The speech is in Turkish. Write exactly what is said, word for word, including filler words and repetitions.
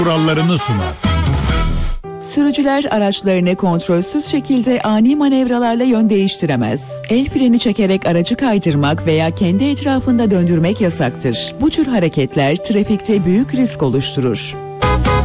kurallarını sunar. Sürücüler araçlarını kontrolsüz şekilde ani manevralarla yön değiştiremez. El freni çekerek aracı kaydırmak veya kendi etrafında döndürmek yasaktır. Bu tür hareketler trafikte büyük risk oluşturur.